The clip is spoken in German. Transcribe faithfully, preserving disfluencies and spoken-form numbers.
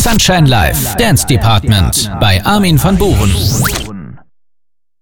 Sunshine Live, Dance Department bei Armin van Buuren.